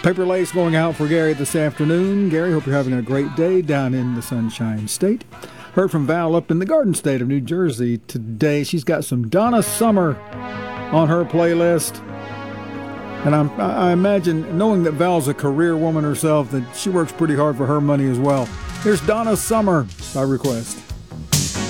Paper Lace going out for Gary this afternoon. Gary, hope you're having a great day down in the Sunshine State. Heard from Val up in the Garden State of New Jersey today. She's got some Donna Summer on her playlist. And I imagine, knowing that Val's a career woman herself, that she works pretty hard for her money as well. Here's Donna Summer by request.